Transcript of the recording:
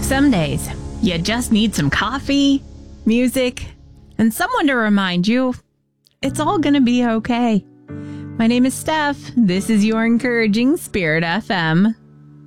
Some days, you just need some coffee, music, and someone to remind you it's all going to be okay. My name is Steph. This is your Encouraging Spirit FM.